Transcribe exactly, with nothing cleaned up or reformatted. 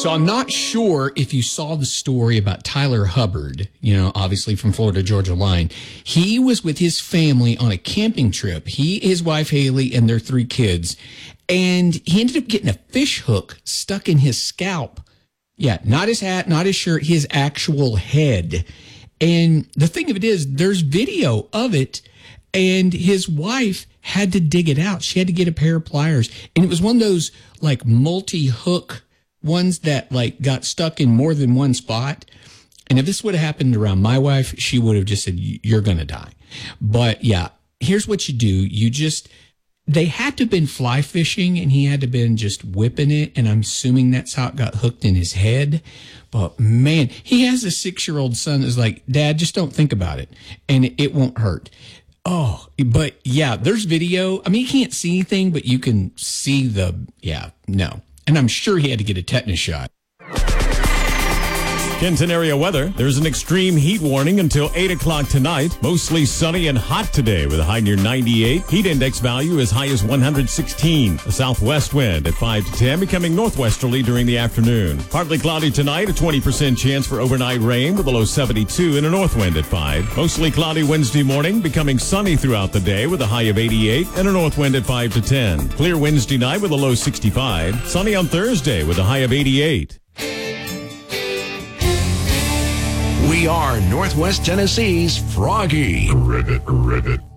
So I'm not sure if you saw the story about Tyler Hubbard, you know, obviously from Florida Georgia Line. He was with his family on a camping trip. He, his wife Haley, and their three kids. And he ended up getting a fish hook stuck in his scalp. Yeah, not his hat, not his shirt, his actual head. And the thing of it is, there's video of it, and his wife had to dig it out. She had to get a pair of pliers. And it was one of those, like, multi-hook ones that, like, got stuck in more than one spot. And if this would have happened around my wife, she would have just said, you're going to die. But, yeah, here's what you do. You just... They had to have been fly fishing, and he had to have been just whipping it, and I'm assuming that's how it got hooked in his head. But, man, he has a six-year-old son that's like, Dad, just don't think about it, and it won't hurt. Oh, but, yeah, there's video. I mean, you can't see anything, but you can see the, yeah, no. And I'm sure he had to get a tetanus shot. Kenton area weather. There's an extreme heat warning until eight o'clock tonight. Mostly sunny and hot today with a high near ninety-eight. Heat index value as high as one hundred sixteen. A southwest wind at five to ten, becoming northwesterly during the afternoon. Partly cloudy tonight, a twenty percent chance for overnight rain with a low seventy-two and a north wind at five. Mostly cloudy Wednesday morning, becoming sunny throughout the day with a high of eighty-eight and a north wind at five to ten. Clear Wednesday night with a low sixty-five. Sunny on Thursday with a high of eighty-eight. We are Northwest Tennessee's Froggy. Ribbit, ribbit.